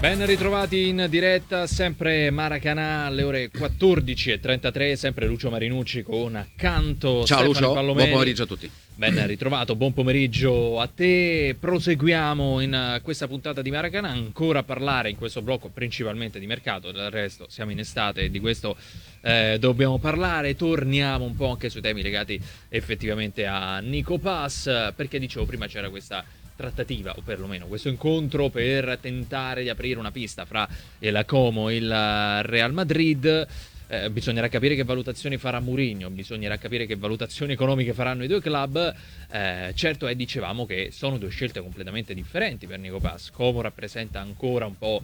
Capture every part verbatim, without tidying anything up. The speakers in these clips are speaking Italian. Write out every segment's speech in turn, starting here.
Ben ritrovati in diretta, sempre Maracanã alle ore quattordici e trentatré, sempre Lucio Marinucci con accanto Ciao Stefano Lucio, Pallomeri. buon pomeriggio a tutti. Ben ritrovato, buon pomeriggio a te. Proseguiamo in questa puntata di Maracanã, ancora a parlare in questo blocco principalmente di mercato, del resto siamo in estate e di questo eh, dobbiamo parlare. Torniamo un po' anche sui temi legati effettivamente a Nico Paz, perché dicevo prima c'era questa trattativa, o perlomeno questo incontro per tentare di aprire una pista fra il Como e il Real Madrid. Eh, bisognerà capire che valutazioni farà Mourinho, bisognerà capire che valutazioni economiche faranno i due club. Eh, certo è, dicevamo, che sono due scelte completamente differenti per Nico Paz. Como rappresenta ancora un po'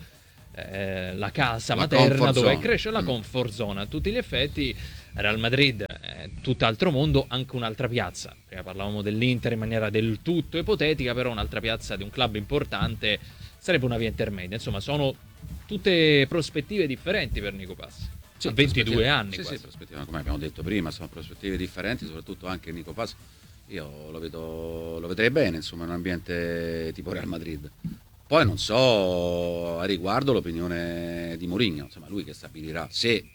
eh, la casa La materna dove zone. cresce, la mm. comfort zone a tutti gli effetti. Real Madrid è tutt'altro mondo, anche un'altra piazza. Prima parlavamo dell'Inter in maniera del tutto ipotetica, però un'altra piazza di un club importante sarebbe una via intermedia. Insomma, sono tutte prospettive differenti per Nico Paz. Sì, a ventidue anni sì, quasi. sì, prospettive, come abbiamo detto prima, sono prospettive differenti, soprattutto anche Nico Paz. Io lo vedo, lo vedrei bene, insomma, in un ambiente tipo Real Madrid. Poi non so a riguardo l'opinione di Mourinho, insomma, lui che stabilirà se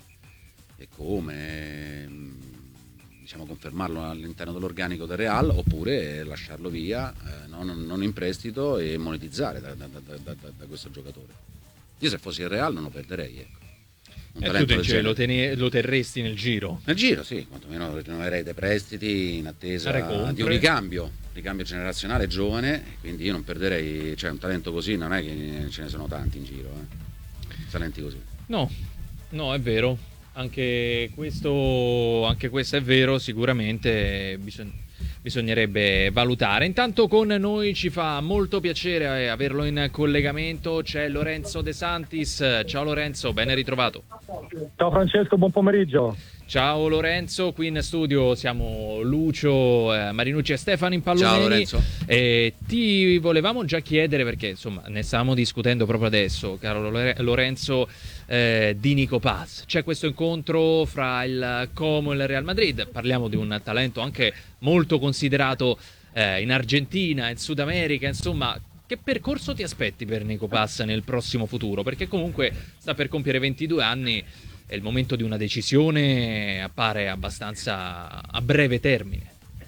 e come, diciamo, confermarlo all'interno dell'organico del Real oppure lasciarlo via, eh, non, non in prestito, e monetizzare da, da, da, da, da questo giocatore. Io se fossi il Real non lo perderei, ecco. Un E tu talento del dice, lo, genere. tene- lo terresti nel giro? Nel giro, sì, quantomeno rinnoverei dei prestiti in attesa Recompre. di un ricambio, ricambio generazionale giovane, quindi io non perderei, cioè un talento così non è che ce ne sono tanti in giro, eh. Talenti così. No, no, è vero. Anche questo, anche questo è vero, sicuramente bisog- bisognerebbe valutare. Intanto con noi ci fa molto piacere averlo in collegamento, c'è Lorenzo De Santis. Ciao Lorenzo, ben ritrovato. Ciao Francesco, buon pomeriggio. Ciao Lorenzo, qui in studio siamo Lucio, eh, Marinucci e Stefano in Pallomeri. Ciao Lorenzo. E ti volevamo già chiedere, perché insomma ne stavamo discutendo proprio adesso, caro Lore- Lorenzo, eh, di Nico Paz. C'è questo incontro fra il Como e il Real Madrid, parliamo di un talento anche molto considerato eh, in Argentina, in Sud America, insomma. Che percorso ti aspetti per Nico Paz nel prossimo futuro? Perché comunque sta per compiere ventidue anni e il momento di una decisione appare abbastanza a breve termine.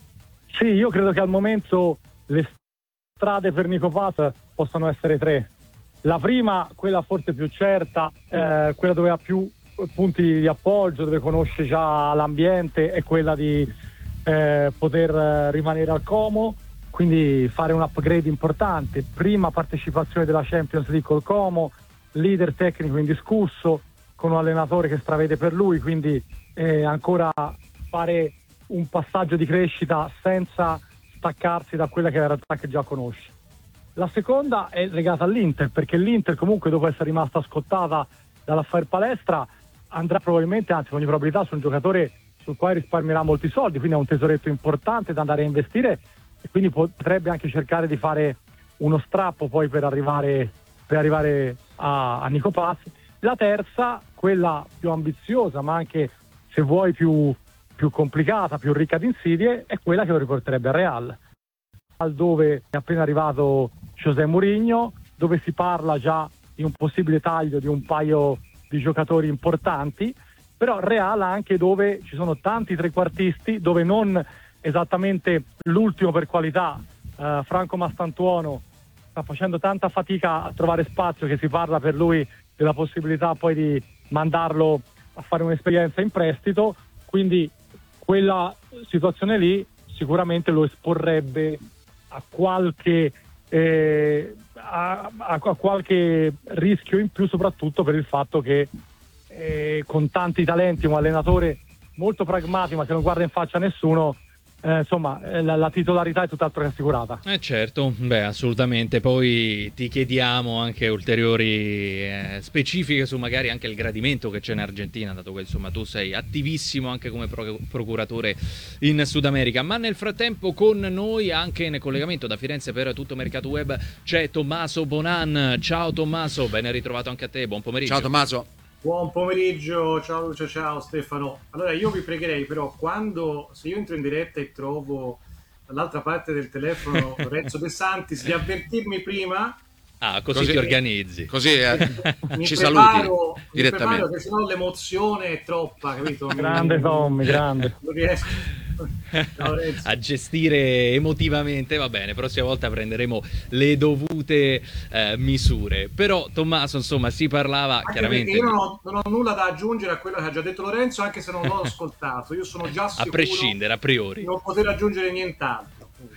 Sì, io credo che al momento le strade per Nico Paz possano essere tre. La prima, quella forse più certa, eh, quella dove ha più punti di appoggio, dove conosce già l'ambiente, è quella di eh, poter rimanere al Como, quindi fare un upgrade importante. Prima partecipazione della Champions League col Como, leader tecnico indiscusso, con un allenatore che stravede per lui, quindi eh, ancora fare un passaggio di crescita senza staccarsi da quella che è la realtà che già conosce. La seconda è legata all'Inter, perché l'Inter comunque, dopo essere rimasta scottata dall'affare palestra, andrà probabilmente, anzi con ogni probabilità, su un giocatore sul quale risparmierà molti soldi, quindi è un tesoretto importante da andare a investire, e quindi potrebbe anche cercare di fare uno strappo poi per arrivare, per arrivare a, a Nico Paz. La terza, quella più ambiziosa, ma anche, se vuoi, più, più complicata, più ricca di insidie, è quella che lo riporterebbe al Real, dove è appena arrivato José Mourinho, dove si parla già di un possibile taglio di un paio di giocatori importanti, però Real anche dove ci sono tanti trequartisti, dove non esattamente l'ultimo per qualità, eh, Franco Mastantuono, sta facendo tanta fatica a trovare spazio, che si parla per lui della possibilità poi di mandarlo a fare un'esperienza in prestito, quindi quella situazione lì sicuramente lo esporrebbe a qualche eh, a, a, a qualche rischio in più, soprattutto per il fatto che eh, con tanti talenti, un allenatore molto pragmatico ma che non guarda in faccia a nessuno, Eh, insomma, la, la titolarità è tutt'altro che assicurata. Eh certo, beh, assolutamente. Poi ti chiediamo anche ulteriori eh, specifiche su magari anche il gradimento che c'è in Argentina, dato che insomma tu sei attivissimo anche come pro- procuratore in Sud America. Ma nel frattempo con noi, anche in collegamento da Firenze per Tutto Mercato Web, c'è Tommaso Bonan. Ciao Tommaso, ben ritrovato anche a te, buon pomeriggio. Ciao Tommaso. Buon pomeriggio, ciao Lucio, ciao Stefano. Allora io vi pregherei però, quando, se io entro in diretta e trovo dall'altra parte del telefono Lorenzo De Santis, di avvertirmi prima Ah, così, Così- ti organizzi. Così eh, Mi ci preparo, saluti mi direttamente. preparo, che sennò l'emozione è troppa, capito? Mi- Grande Tommy, grande. Non riesco. Ciao, Renzo. A gestire emotivamente, va bene, prossima volta prenderemo le dovute eh, misure. Però Tommaso, insomma, si parlava Anche chiaramente perché io di- non ho, non ho nulla da aggiungere a quello che ha già detto Lorenzo, anche se non l'ho ascoltato. Io sono già a sicuro prescindere, a priori. di non poter aggiungere nient'altro.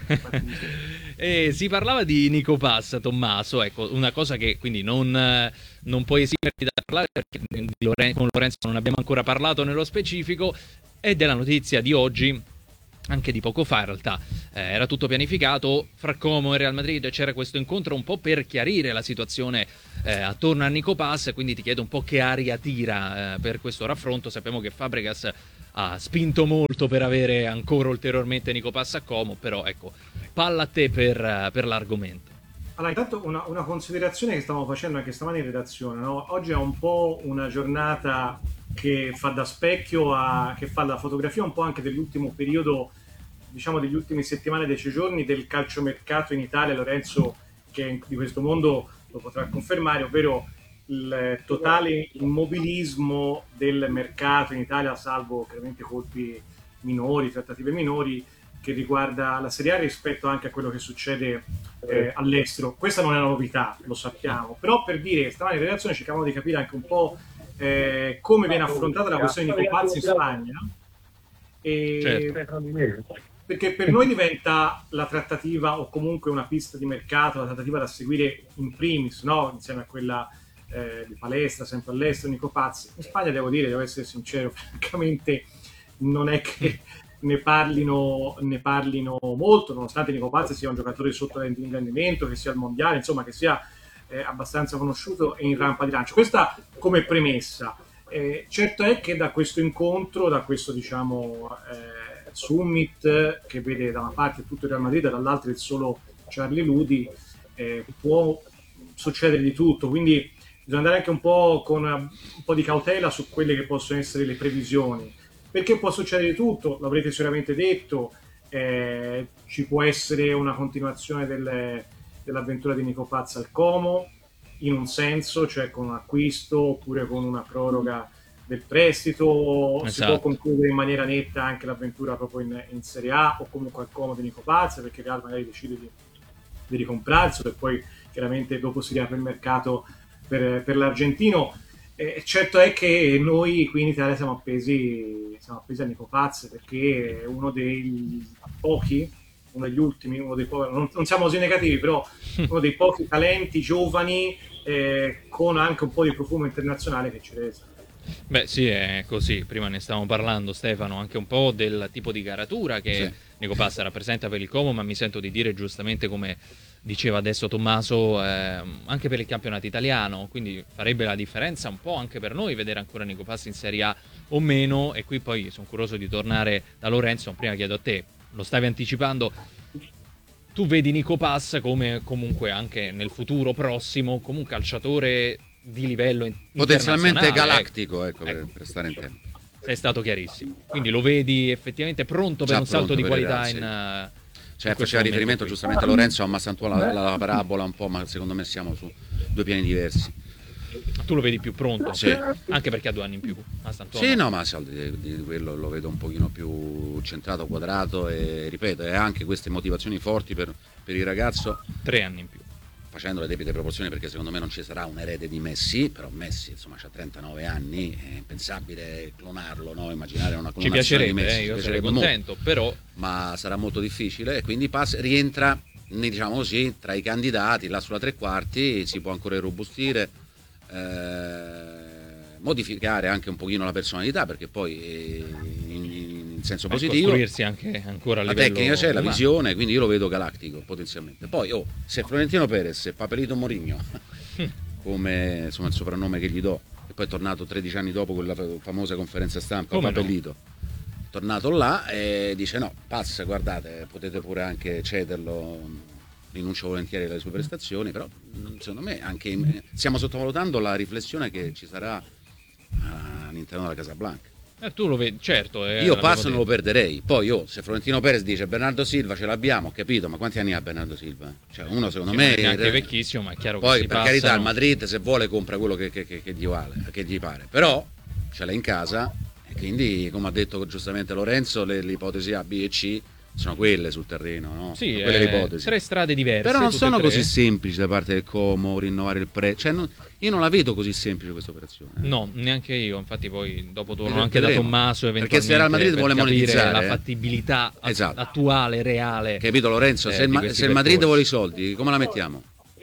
E si parlava di Nico Pass, Tommaso, ecco, una cosa che quindi non, eh, non puoi esimerti da parlare perché di Loren- con Lorenzo non abbiamo ancora parlato nello specifico, è della notizia di oggi, anche di poco fa in realtà, eh, era tutto pianificato, fra Como e Real Madrid c'era questo incontro un po' per chiarire la situazione eh, attorno a Nico Pass, quindi ti chiedo un po' che aria tira eh, per questo raffronto. Sappiamo che Fabregas ha spinto molto per avere ancora ulteriormente Nico Pass a Como, però ecco, palla a te per, eh, per l'argomento. Allora, intanto una, una considerazione che stavamo facendo anche stamani in redazione, no? Oggi è un po' una giornata che fa da specchio, a, che fa la fotografia un po' anche dell'ultimo periodo, diciamo degli ultimi settimane, dei giorni del calciomercato in Italia. Lorenzo, che è di questo mondo, lo potrà confermare, ovvero il totale immobilismo del mercato in Italia, salvo chiaramente colpi minori, trattative minori, che riguarda la Serie A rispetto anche a quello che succede eh, all'estero. Questa non è una novità, lo sappiamo, però per dire, stamani in redazione cercavamo di capire anche un po' eh, come viene affrontata la questione di Nico Paz in Spagna, e Certo. perché per noi diventa la trattativa, o comunque una pista di mercato, la trattativa da seguire in primis, no? Insieme a quella eh, di Palestra, sempre all'estero, Nico Paz. In Spagna, devo dire, devo essere sincero, francamente non è che ne parlino, ne parlino molto, nonostante Nico Paz sia un giocatore sotto rendimento, che sia al mondiale, insomma, che sia eh, abbastanza conosciuto e in rampa di lancio. Questa come premessa. Eh, certo è che da questo incontro, da questo diciamo eh, summit che vede da una parte tutto il Real Madrid e dall'altra il solo Charlie Ludi, eh, può succedere di tutto, quindi bisogna andare anche un po' con un po' di cautela su quelle che possono essere le previsioni, perché può succedere di tutto, l'avrete sicuramente detto, eh, ci può essere una continuazione delle, dell'avventura di Nico Paz al Como, in un senso, cioè con un acquisto oppure con una proroga del prestito, Esatto. si può concludere in maniera netta anche l'avventura proprio in, in Serie A o comunque al Como di Nico Paz, perché Real magari decide di, di ricomprarselo e poi chiaramente dopo si riapre il mercato per, per l'argentino. Eh, certo è che noi qui in Italia siamo appesi, siamo appesi a Nico Paz, perché è uno dei pochi, uno degli ultimi, uno dei pochi, non, non siamo così negativi, però uno dei pochi talenti giovani eh, con anche un po' di profumo internazionale che ci resta. Beh sì, è così, prima ne stavamo parlando Stefano, anche un po' del tipo di caratura che Sì. Nico Paz rappresenta per il Como, ma mi sento di dire giustamente come diceva adesso Tommaso, eh, anche per il campionato italiano, quindi farebbe la differenza un po' anche per noi vedere ancora Nico Paz in Serie A o meno. E qui poi sono curioso di tornare da Lorenzo, prima chiedo a te, lo stavi anticipando, tu vedi Nico Paz come comunque anche nel futuro prossimo, come un calciatore di livello in- Potenzialmente internazionale, galattico, ecco, per, Ecco. per stare in tempo. Sei stato chiarissimo. Quindi lo vedi effettivamente pronto per Già un salto pronto di per qualità il- in, sì. eh, Cioè, in questo faceva riferimento momento qui. giustamente a Lorenzo, a Massantuola, la, la parabola un po', ma secondo me siamo su due piani diversi. Tu lo vedi più pronto? Sì. Anche perché ha due anni in più. A Sant'Uomo. Sì, no, ma al di, di quello lo vedo un pochino più centrato, quadrato e ripeto, e anche queste motivazioni forti per, per il ragazzo, Tre anni in più. facendo le debite proporzioni, perché secondo me non ci sarà un erede di Messi, però Messi insomma ha trentanove anni, è impensabile clonarlo, no? Immaginare una Ci clonazione di piacerebbe, Messi, eh, ci io sarei piacerebbe molto, contento, però ma sarà molto difficile e quindi Paz rientra, diciamo così, tra i candidati, là sulla tre quarti, si può ancora irrobustire, eh, modificare anche un pochino la personalità, perché poi eh, in, in senso per positivo costruirsi anche ancora a la livello tecnica c'è, la umano. visione, quindi io lo vedo galattico potenzialmente. Poi oh, se Florentino Perez e Papelito Mourinho, come insomma il soprannome che gli do, e poi è tornato tredici anni dopo quella famosa conferenza stampa, Come no? Papelito, tornato là e dice no, Paz, guardate, potete pure anche cederlo, rinuncio volentieri alle sue prestazioni, però secondo me anche in- stiamo sottovalutando la riflessione che ci sarà all'interno della Casablanca. Eh, tu lo vedi, certo. Eh, io Pass non lo perderei. Poi io, se Florentino Perez dice Bernardo Silva ce l'abbiamo, ho capito, ma quanti anni ha Bernardo Silva? Cioè, uno secondo sì, me è anche vecchissimo, ma è chiaro poi, che si per passano. carità, il Madrid se vuole compra quello che, che, che, che, gli vale, che gli pare, però ce l'ha in casa e quindi, come ha detto giustamente Lorenzo, le, le ipotesi A, B e C sono quelle sul terreno, no? Sì, sono quelle eh, le ipotesi. Tre strade diverse. Però non sono tre. così semplici da parte del Como rinnovare il prezzo. Cioè, non, io non la vedo così semplice questa operazione. No, neanche io. Infatti, poi dopo torno Vedremo. anche da Tommaso. Eventualmente, perché se il Real Madrid per vuole monetizzare la fattibilità esatto. attuale, reale. Capito, Lorenzo? Eh, se, il, Ma- se il Madrid vuole i soldi, come la mettiamo?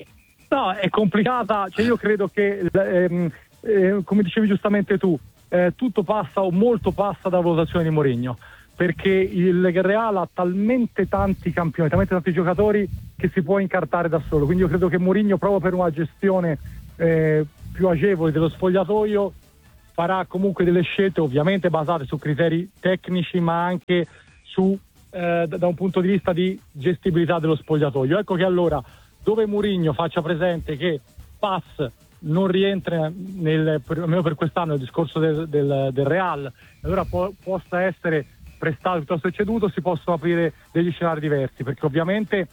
No, è complicata. Cioè, io credo che, ehm, eh, come dicevi giustamente tu, eh, tutto passa o molto passa dalla valutazione di Mourinho. Perché il Real ha talmente tanti campioni, talmente tanti giocatori che si può incartare da solo, quindi io credo che Mourinho, proprio per una gestione eh, più agevole dello spogliatoio, farà comunque delle scelte ovviamente basate su criteri tecnici, ma anche su eh, da un punto di vista di gestibilità dello spogliatoio. Ecco che allora, dove Mourinho faccia presente che Pass non rientra nel, per, almeno per quest'anno, nel discorso del, del, del Real, allora po- possa essere prestato piuttosto che ceduto, si possono aprire degli scenari diversi, perché ovviamente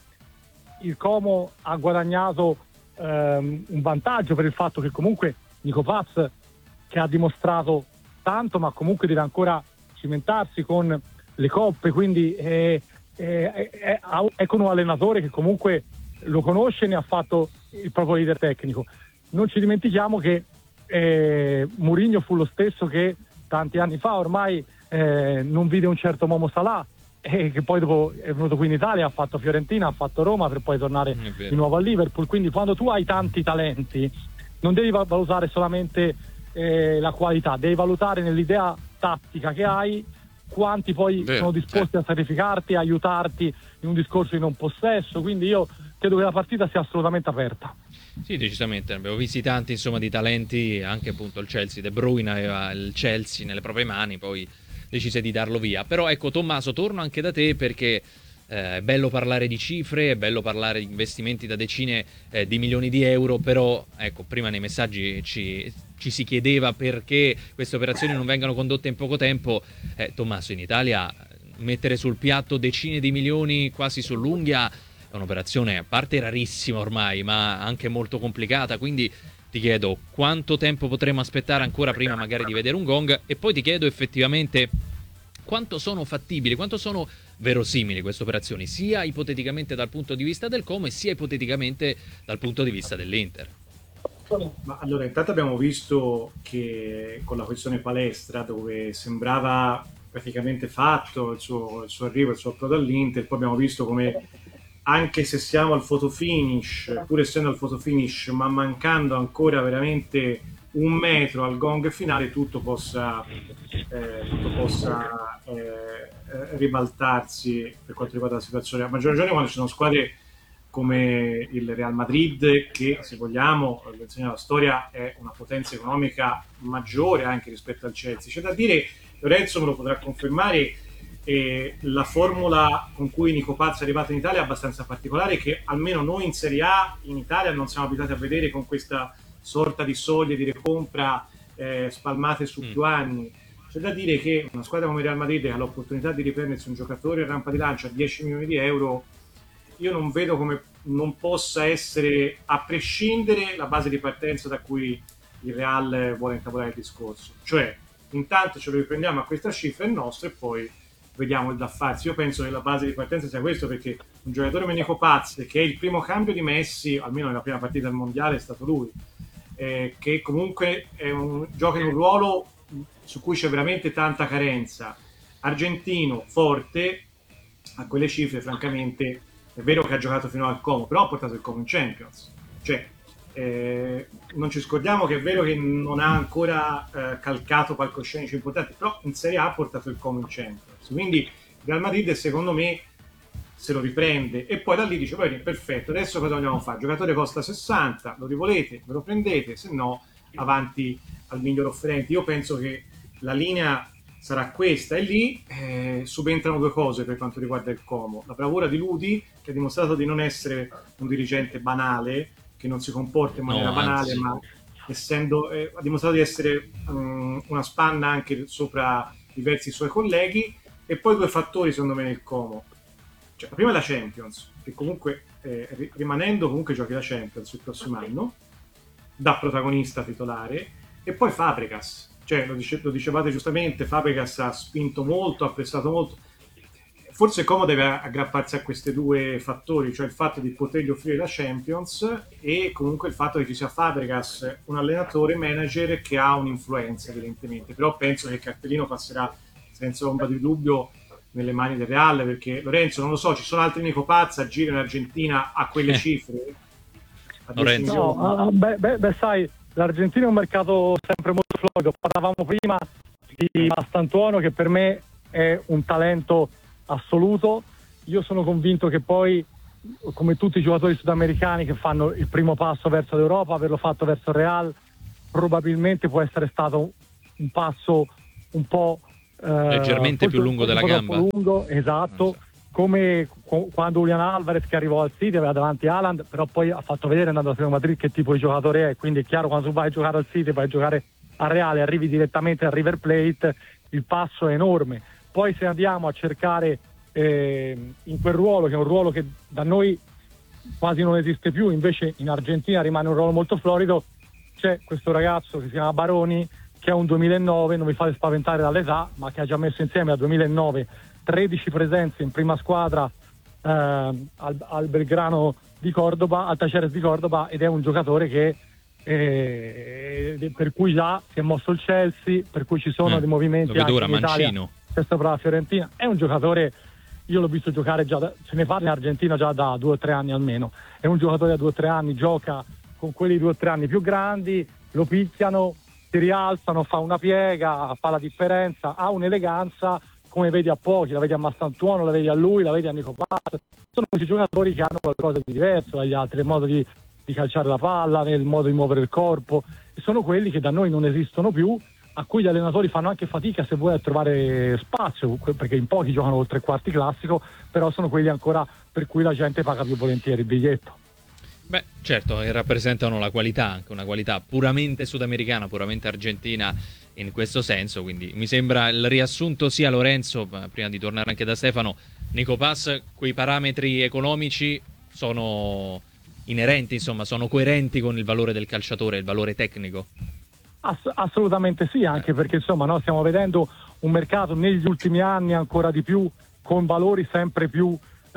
il Como ha guadagnato ehm, un vantaggio per il fatto che comunque Nico Paz, che ha dimostrato tanto, ma comunque deve ancora cimentarsi con le coppe, quindi è, è, è, è con un allenatore che comunque lo conosce e ne ha fatto il proprio leader tecnico. Non ci dimentichiamo che eh, Mourinho fu lo stesso che tanti anni fa ormai Eh, non vide un certo Momo Salah, e eh, che poi dopo è venuto qui in Italia, ha fatto Fiorentina, ha fatto Roma, per poi tornare di nuovo a Liverpool. Quindi quando tu hai tanti talenti non devi valutare solamente eh, la qualità, devi valutare nell'idea tattica che hai quanti poi Vero, sono disposti eh. a sacrificarti, a aiutarti in un discorso di non possesso. Quindi io credo che la partita sia assolutamente aperta. Sì, decisamente, ne abbiamo visti tanti, insomma, di talenti, anche appunto il Chelsea, De Bruyne aveva il Chelsea nelle proprie mani, poi decise di darlo via. Però ecco, Tommaso, torno anche da te perché eh, è bello parlare di cifre, è bello parlare di investimenti da decine eh, di milioni di euro, però ecco, prima nei messaggi ci, ci si chiedeva perché queste operazioni non vengano condotte in poco tempo. eh, Tommaso, in Italia mettere sul piatto decine di milioni quasi sull'unghia è un'operazione a parte rarissima ormai, ma anche molto complicata, quindi ti chiedo quanto tempo potremo aspettare ancora prima magari di vedere un gong, e poi ti chiedo effettivamente quanto sono fattibili, quanto sono verosimili queste operazioni, sia ipoteticamente dal punto di vista del Como e sia ipoteticamente dal punto di vista dell'Inter. Ma allora, intanto abbiamo visto che con la questione palestra, dove sembrava praticamente fatto il suo, il suo arrivo, il suo approdo all'Inter, poi abbiamo visto come, anche se siamo al fotofinish, pur essendo al fotofinish, ma mancando ancora veramente un metro al gong finale, tutto possa, eh, tutto possa eh, ribaltarsi per quanto riguarda la situazione. A maggior ragione quando ci sono squadre come il Real Madrid, che se vogliamo, lo insegna la storia, è una potenza economica maggiore anche rispetto al Chelsea. C'è da dire, Lorenzo me lo potrà confermare, e la formula con cui Nico Paz è arrivato in Italia è abbastanza particolare, che almeno noi in Serie A in Italia non siamo abituati a vedere, con questa sorta di soglie di recompra eh, spalmate su Mm. più anni. C'è da dire che una squadra come Real Madrid, che ha l'opportunità di riprendersi un giocatore in rampa di lancio a dieci milioni di euro, io non vedo come non possa essere, a prescindere, la base di partenza da cui il Real vuole intavolare il discorso. Cioè, intanto ce lo riprendiamo a questa cifra, è nostro, e poi vediamo il da farsi. Io penso che la base di partenza sia questo, perché un giocatore come Nico Paz, che è il primo cambio di Messi, almeno nella prima partita del mondiale è stato lui, eh, che comunque è un, gioca in un ruolo su cui c'è veramente tanta carenza, argentino, forte, a quelle cifre francamente è vero che ha giocato fino al Como, però ha portato il Como in Champions. Cioè, eh, non ci scordiamo che è vero che non ha ancora eh, calcato palcoscenici importanti, però in Serie A ha portato il Como in Champions. Quindi il Real Madrid, secondo me, se lo riprende, e poi da lì dice: poi perfetto, adesso cosa vogliamo fare? Il giocatore costa sessanta, lo rivolete, ve lo prendete, se no avanti al miglior offerente. Io penso che la linea sarà questa, e lì eh, subentrano due cose per quanto riguarda il Como: la bravura di Ludi, che ha dimostrato di non essere un dirigente banale, che non si comporta in maniera No, banale, anzi. ma essendo, eh, ha dimostrato di essere um, una spanna anche sopra diversi suoi colleghi. E poi due fattori secondo me nel Como, cioè, la prima è la Champions, che comunque eh, rimanendo comunque giochi la Champions il prossimo anno da protagonista titolare, e poi Fabregas, cioè lo, dice, lo dicevate giustamente, Fabregas ha spinto molto, ha prestato molto. Forse Como deve aggrapparsi a questi due fattori, cioè il fatto di potergli offrire la Champions e comunque il fatto che ci sia Fabregas, un allenatore manager che ha un'influenza evidentemente, però penso che il cartellino passerà senza ombra di dubbio nelle mani del Real, perché Lorenzo, non lo so, ci sono altri Nico Paz a giro in Argentina a quelle cifre? A Lorenzo. No, ah, beh, beh, beh, sai, l'Argentina è un mercato sempre molto florido. Parlavamo prima di Mastantuono, che per me è un talento assoluto. Io sono convinto che poi, come tutti i giocatori sudamericani che fanno il primo passo verso l'Europa, averlo fatto verso il Real probabilmente può essere stato un passo un po' eh, leggermente più lungo della gamba. Lungo, esatto, come co- quando Julian Alvarez, che arrivò al City, aveva davanti Haaland, però poi ha fatto vedere andando a Real Madrid che tipo di giocatore è. Quindi è chiaro, quando tu vai a giocare al City, vai a giocare al Real e arrivi direttamente al River Plate, il passo è enorme. Poi se andiamo a cercare eh, in quel ruolo, che è un ruolo che da noi quasi non esiste più, invece in Argentina rimane un ruolo molto florido, c'è questo ragazzo che si chiama Baroni, che è un duemilanove, non vi fate spaventare dall'età, ma che ha già messo insieme dal duemilanove tredici presenze in prima squadra eh, al, al Belgrano di Cordoba, al Taceres di Cordoba, ed è un giocatore che eh, per cui già si è mosso il Chelsea, per cui ci sono eh, dei movimenti anche in Italia, c'è sopra la Fiorentina. È un giocatore, io l'ho visto giocare già da, se ne parla in Argentina già da due o tre anni almeno, è un giocatore da due o tre anni, gioca con quelli due o tre anni più grandi, lo picchiano, si rialzano, fa una piega, fa la differenza, ha un'eleganza come vedi a pochi, la vedi a Mastantuono, la vedi a lui, la vedi a Nico Paz. Sono questi giocatori che hanno qualcosa di diverso dagli altri nel modo di, di calciare la palla, nel modo di muovere il corpo, e sono quelli che da noi non esistono più, a cui gli allenatori fanno anche fatica, se vuoi, a trovare spazio, perché in pochi giocano col tre quarti classico, però sono quelli ancora per cui la gente paga più volentieri il biglietto. Beh, certo, che rappresentano la qualità, anche una qualità puramente sudamericana, puramente argentina in questo senso, quindi mi sembra il riassunto sia Lorenzo, prima di tornare anche da Stefano, Nico Paz, quei parametri economici sono inerenti, insomma, sono coerenti con il valore del calciatore, il valore tecnico? Ass- assolutamente sì, anche perché insomma no, stiamo vedendo un mercato negli ultimi anni ancora di più, con valori sempre più,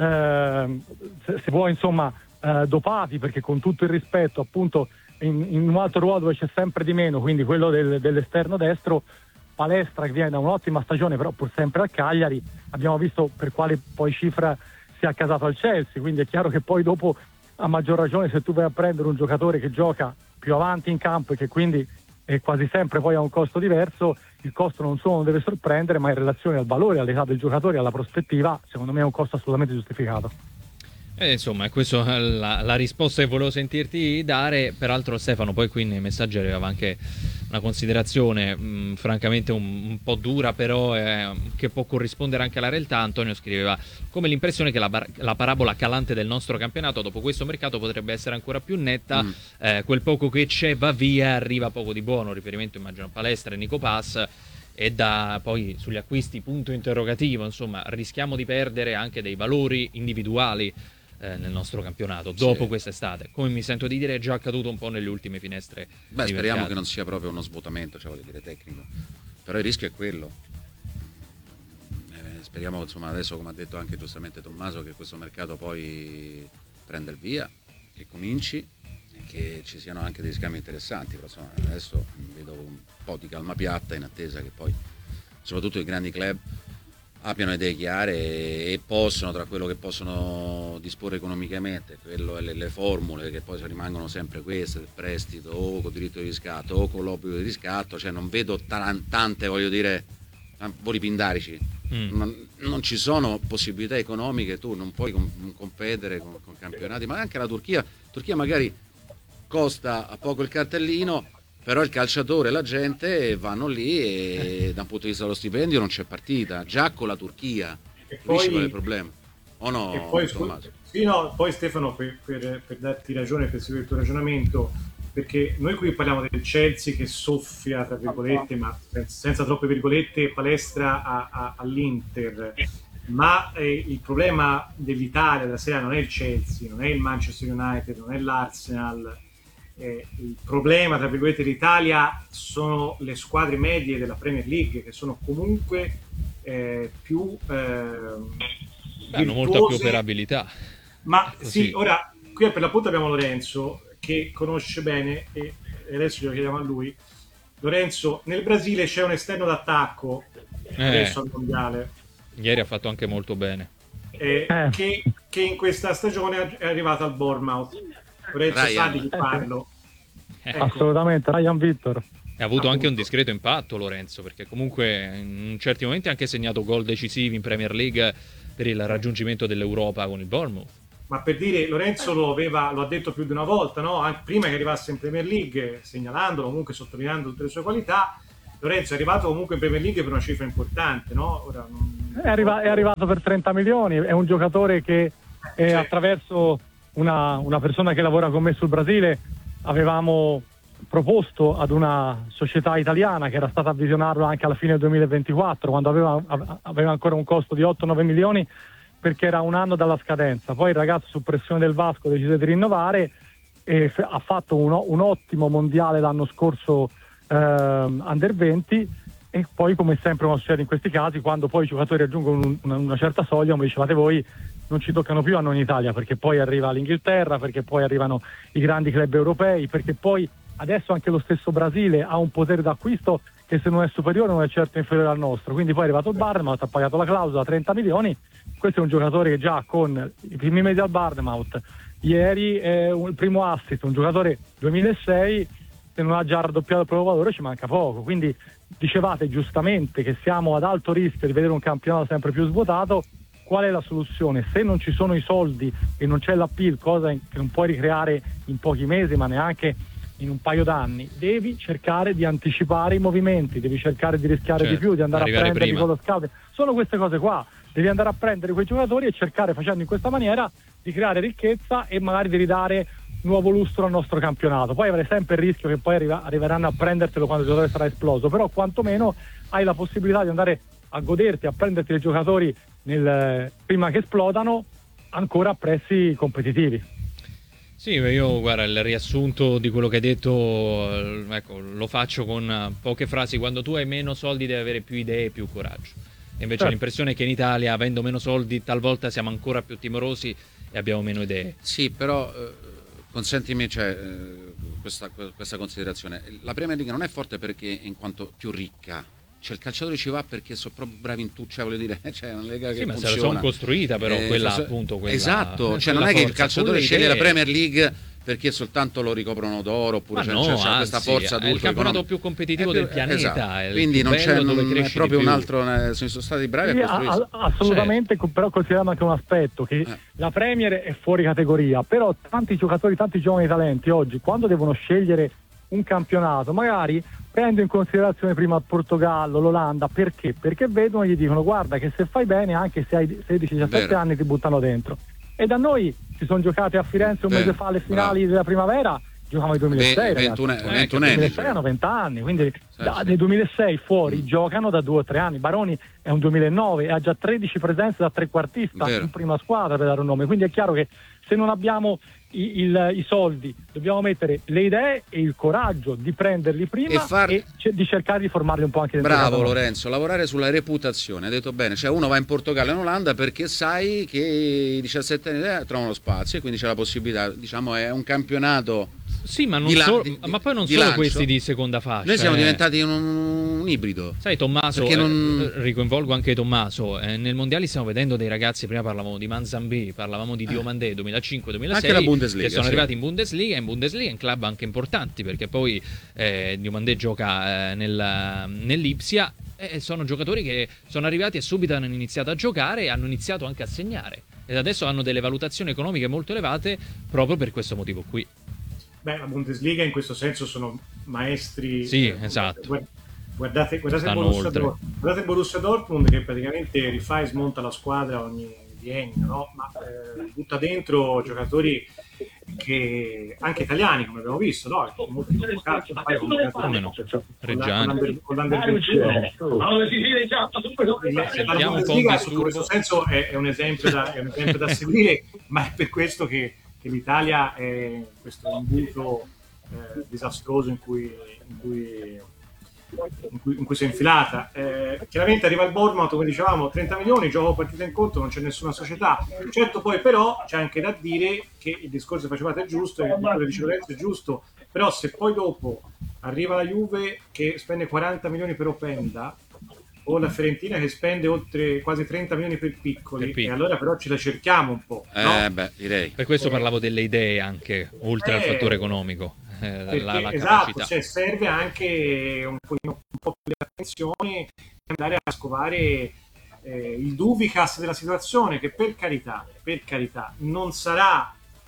eh, se, se vuoi insomma, eh, dopati, perché con tutto il rispetto appunto in, in un altro ruolo dove c'è sempre di meno, quindi quello del, dell'esterno destro, Palestra che viene da un'ottima stagione però pur sempre al Cagliari, abbiamo visto per quale poi cifra si è accasato al Chelsea, quindi è chiaro che poi dopo, a maggior ragione, se tu vai a prendere un giocatore che gioca più avanti in campo e che quindi è quasi sempre poi ha un costo diverso, il costo non solo non deve sorprendere, ma in relazione al valore, all'età del giocatore, alla prospettiva, secondo me è un costo assolutamente giustificato. Eh, insomma, questa è la, la risposta che volevo sentirti dare. Peraltro Stefano poi qui nei messaggi aveva anche una considerazione mh, francamente un, un po' dura, però eh, che può corrispondere anche alla realtà. Antonio scriveva come l'impressione che la, bar- la parabola calante del nostro campionato dopo questo mercato potrebbe essere ancora più netta, mm. eh, quel poco che c'è va via, arriva poco di buono, riferimento immagino a Palestra e Nico Paz, e da poi sugli acquisti punto interrogativo, insomma rischiamo di perdere anche dei valori individuali nel nostro campionato dopo sì. quest'estate, come mi sento di dire è già accaduto un po' nelle ultime finestre. Beh, speriamo mercato. Che non sia proprio uno svuotamento, cioè voglio dire tecnico, però il rischio è quello. Eh, speriamo insomma adesso, come ha detto anche giustamente Tommaso, che questo mercato poi prenda il via, che cominci e che ci siano anche dei scambi interessanti, però insomma adesso vedo un po' di calma piatta in attesa che poi soprattutto i grandi club abbiano idee chiare e possono, tra quello che possono disporre economicamente, quello e le, le formule che poi rimangono sempre queste, del prestito o con diritto di riscatto o con l'obbligo di riscatto, cioè non vedo t- tante, voglio dire, voli pindarici, mm. non, non ci sono possibilità economiche, tu non puoi com- competere con, con campionati, ma anche la Turchia, Turchia magari costa a poco il cartellino, però il calciatore e la gente vanno lì e da un punto di vista dello stipendio non c'è partita, già con la Turchia, e poi qual è il problema? O no, e poi, Tommaso? Sì, no, poi Stefano, per, per, per darti ragione, per seguire il tuo ragionamento, perché noi qui parliamo del Chelsea che soffia, tra virgolette, ma senza troppe virgolette, palestra a, a, all'Inter, ma eh, il problema dell'Italia, della Serie A, non è il Chelsea, non è il Manchester United, non è l'Arsenal. Eh, il problema, tra virgolette, dell'Italia sono le squadre medie della Premier League, che sono comunque eh, più eh, hanno molta più operabilità. Ma Così. sì, ora qui per l'appunto abbiamo Lorenzo che conosce bene, e adesso glielo chiediamo a lui. Lorenzo, nel Brasile c'è un esterno d'attacco eh, adesso al mondiale, ieri ha fatto anche molto bene, eh, Eh. che, che in questa stagione è arrivato al Bournemouth. Lorenzo Ryan. sa di chi parlo. Eh. Ecco. Assolutamente, Ryan Victor. e ha avuto anche un Appunto. discreto impatto Lorenzo, perché comunque in certi momenti ha anche segnato gol decisivi in Premier League per il raggiungimento dell'Europa con il Bournemouth. Ma per dire, Lorenzo lo, aveva, lo ha detto più di una volta, no? Anche prima che arrivasse in Premier League, segnalandolo, comunque sottolineando tutte le sue qualità. Lorenzo è arrivato comunque in Premier League per una cifra importante, no? Ora, non... È, arriva- è arrivato per trenta milioni, è un giocatore che eh, Sì. attraverso una, una persona che lavora con me sul Brasile avevamo proposto ad una società italiana che era stata a visionarlo anche alla fine del duemilaventiquattro, quando aveva, aveva ancora un costo di otto nove milioni, perché era un anno dalla scadenza. Poi il ragazzo, su pressione del Vasco, decise di rinnovare e f- ha fatto un, un ottimo mondiale l'anno scorso ehm, under venti, e poi, come sempre succede in questi casi, quando poi i giocatori raggiungono un- una, una certa soglia, come dicevate voi, non ci toccano più a noi in Italia, perché poi arriva l'Inghilterra, perché poi arrivano i grandi club europei, perché poi adesso anche lo stesso Brasile ha un potere d'acquisto che, se non è superiore, non è certo inferiore al nostro. Quindi poi è arrivato il Bournemouth, ha pagato la clausola trenta milioni. Questo è un giocatore che già con i primi mesi al Bournemouth, ieri è un, il primo assist, un giocatore duemilasei, se non ha già raddoppiato il proprio valore ci manca poco. Quindi dicevate giustamente che siamo ad alto rischio di vedere un campionato sempre più svuotato. Qual è la soluzione? Se non ci sono i soldi e non c'è l'appeal, cosa che non puoi ricreare in pochi mesi, ma neanche in un paio d'anni, devi cercare di anticipare i movimenti, devi cercare di rischiare Certo, di più, di andare a arrivare prenderli prima. con lo scout. Sono queste cose qua, devi andare a prendere quei giocatori e cercare, facendo in questa maniera, di creare ricchezza e magari di ridare nuovo lustro al nostro campionato. Poi avrai sempre il rischio che poi arriva- arriveranno a prendertelo quando il giocatore sarà esploso, però quantomeno hai la possibilità di andare a goderti, a prenderti i giocatori nel, prima che esplodano, ancora a prezzi competitivi. Sì, io guarda, il riassunto di quello che hai detto, eh, ecco, lo faccio con eh, poche frasi. Quando tu hai meno soldi devi avere più idee e più coraggio. E invece Certo. l'impressione è che in Italia, avendo meno soldi, talvolta siamo ancora più timorosi e abbiamo meno idee. Sì, però eh, consentimi cioè, eh, questa, questa considerazione. La Premier League non è forte perché in quanto più ricca. Cioè il calciatore ci va perché sono proprio bravi in tutto, cioè voglio dire, c'è una lega che Sì, ma se funziona. la sono costruita però Eh, quella so- appunto quella, esatto, cioè quella non è che il forza, calciatore quelle sceglie la idee. Premier League perché soltanto lo ricoprono d'oro, oppure Ma c'è, no, c'è- c'è anzi, questa forza è il d'urto campionato economico. più competitivo È del pianeta, esatto. è il Quindi più non c'è bello, dove non cresci è proprio di un più. altro, eh, sono stati bravi Sì, a a- costruirsi. a- assolutamente, co- però consideriamo anche un aspetto, che Eh. la Premier è fuori categoria, però tanti giocatori, tanti giovani talenti oggi, quando devono scegliere un campionato, magari prendo in considerazione prima il Portogallo, l'Olanda. Perché? Perché vedono e gli dicono: guarda che se fai bene, anche se hai sedici diciassette Vero. anni, ti buttano dentro. E da noi si sono giocate a Firenze un Vero, mese fa le finali bravo. della primavera, giocavamo nel duemilasei, Ve- ragazzi. ventuno Eh, ventuno anni, duemilasei hanno venti anni, quindi da, sì. nel duemilasei fuori Mm. giocano da due o tre anni. Baroni è un duemilanove e ha già tredici presenze da trequartista Vero. in prima squadra, per dare un nome. Quindi è chiaro che se non abbiamo i, il- i soldi, dobbiamo mettere le idee e il coraggio di prenderli prima E e, far- ce- di cercare di formarli un po' anche dentro Bravo casa nostra. Lorenzo, lavorare sulla reputazione, hai detto bene, cioè uno va in Portogallo e in Olanda perché sai che i diciassette anni eh, trovano spazio e quindi c'è la possibilità, diciamo è un campionato. Sì, ma, non Di la- solo- di- ma poi non di solo lancio. questi di seconda fascia. Noi siamo eh. diventati un, un ibrido. Sai Tommaso, Perché eh, non- eh, ricoinvolgo anche Tommaso, eh, nel mondiale stiamo vedendo dei ragazzi, prima parlavamo di Manzambì, parlavamo di Diomandé duemilacinque duemilasei, Anche la Bundesliga, che sono sì. arrivati in Bundesliga, in Bundesliga in club anche importanti, perché poi eh, Diomandé gioca eh, nel, nell'Ipsia, e sono giocatori che sono arrivati e subito hanno iniziato a giocare e hanno iniziato anche a segnare, ed adesso hanno delle valutazioni economiche molto elevate proprio per questo motivo qui. Beh, la Bundesliga in questo senso sono maestri. Sì, eh, esatto. guard- Guardate, guardate, Stanno Borussia oltre. Dortmund, guardate il Borussia Dortmund che praticamente rifà e smonta la squadra ogni biennio, no? Ma eh, butta dentro giocatori anche, anche italiani, come abbiamo visto, no? Molti convocati, un paio Come no? con Reggiani. l'Under ventuno. Sentiamo un po' un In disturbo. questo senso è, è un esempio da, è un esempio da seguire, ma è per questo che, che l'Italia è in questo imbuto eh, disastroso in cui, in cui In cui, in cui si è infilata. Eh, chiaramente arriva il Bournemouth, come dicevamo, trenta milioni, gioco partita in conto, non c'è nessuna società. Certo, poi però c'è anche da dire che il discorso che facevate è giusto, e il quello che dice Lorenzo è giusto, però se poi dopo arriva la Juve che spende quaranta milioni per Openda, o la Fiorentina che spende oltre quasi trenta milioni per piccoli, Per piccoli. e allora però ce la cerchiamo un po', no? Eh, beh, direi. Per questo parlavo delle idee anche, oltre al Eh, fattore economico, eh, Perché, la, la esatto, capacità. cioè serve anche un po', un po' di attenzione, andare a scovare eh, il Duvicas della situazione, che per carità, per carità non sarà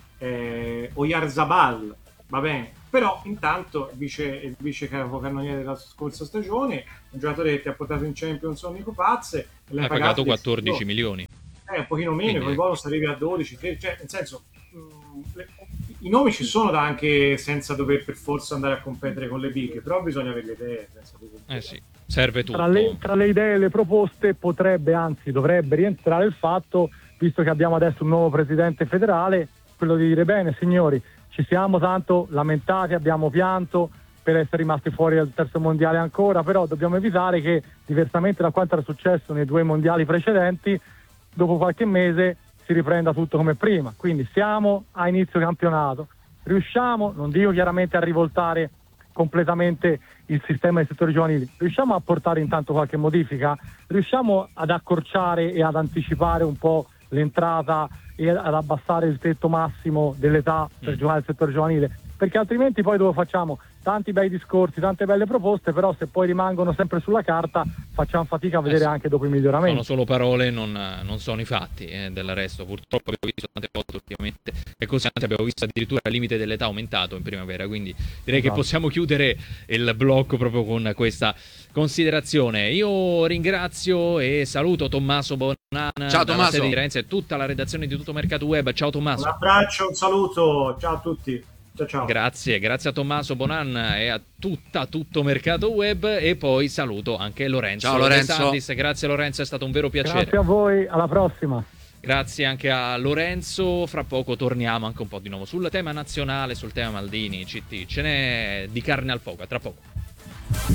eh, Oyarzabal, va bene, però intanto il vice, il vice capocannoniere della scorsa stagione, un giocatore che ti ha portato in Champions con Nico Pazze, e l'hai Ha pagato quattordici diciotto. milioni. Eh, un pochino meno, Quindi- con i bonus arrivi a dodici, tredici, cioè nel senso mh, le- i nomi ci sono da anche senza dover per forza andare a competere con le big, però bisogna avere le idee senza dubbio. Eh sì, serve tutto. Tra le, tra le idee e le proposte potrebbe, anzi dovrebbe rientrare il fatto, visto che abbiamo adesso un nuovo presidente federale, quello di dire bene signori, ci siamo tanto lamentati, abbiamo pianto per essere rimasti fuori dal terzo mondiale ancora, però dobbiamo evitare che, diversamente da quanto era successo nei due mondiali precedenti, dopo qualche mese si riprenda tutto come prima. Quindi siamo a inizio campionato, riusciamo, non dico chiaramente a rivoltare completamente il sistema dei settori giovanili, riusciamo a portare intanto qualche modifica, riusciamo ad accorciare e ad anticipare un po' l'entrata e ad abbassare il tetto massimo dell'età per Mm. giocare al settore giovanile, perché altrimenti poi dove facciamo tanti bei discorsi, tante belle proposte, però se poi rimangono sempre sulla carta facciamo fatica a vedere Eh sì. anche dopo i miglioramenti. Sono solo parole, non, non sono i fatti, eh, del resto. Purtroppo abbiamo visto tante volte ultimamente e così anche abbiamo visto addirittura il limite dell'età aumentato in primavera, quindi direi che Esatto. possiamo chiudere il blocco proprio con questa considerazione. Io ringrazio e saluto Tommaso Bonan Ciao, dalla Tommaso. sede di Renzi e tutta la redazione di Tutto Mercato Web. Ciao Un Tommaso. abbraccio, un saluto, ciao a tutti. Ciao ciao. Grazie, grazie a Tommaso Bonan e a tutta Tutto Mercato Web, e poi saluto anche Lorenzo. Ciao, Lorenzo. De Santis. Grazie Lorenzo, è stato un vero piacere. Grazie a voi, alla prossima. Grazie anche a Lorenzo. Fra poco torniamo anche un po' di nuovo sul tema nazionale, sul tema Maldini, C T. Ce n'è di carne al fuoco, a tra poco.